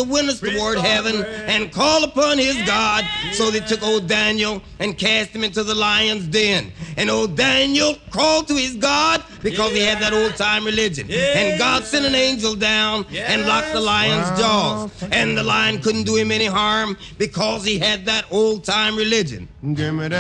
the witness toward heaven and call upon his God. So they took old Daniel and cast him into the lion's den. And old Daniel crawled to his God because he had that old-time religion. And God sent an angel down and locked the lion's jaws. And the lion couldn't do him any harm because he had that old-time religion. Give me that.